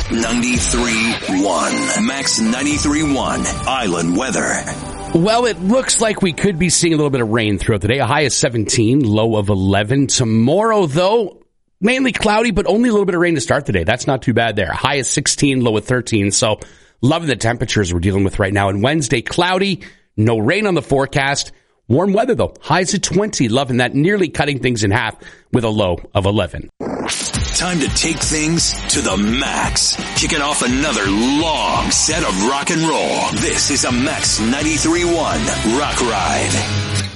93.1. Max 93.1. Island weather. Well, it looks like we could be seeing a little bit of rain throughout the day. A high of 17, low of 11. Tomorrow, though, mainly cloudy, but only a little bit of rain to start the day. That's not too bad there. High of 16, low of 13. So, loving the temperatures we're dealing with right now. And Wednesday, cloudy, no rain on the forecast. Warm weather, though. Highs at 20. Loving that. Nearly cutting things in half with a low of 11. Time to take things to the max. Kicking off another long set of rock and roll. This is a Max 93.1 Rock Ride.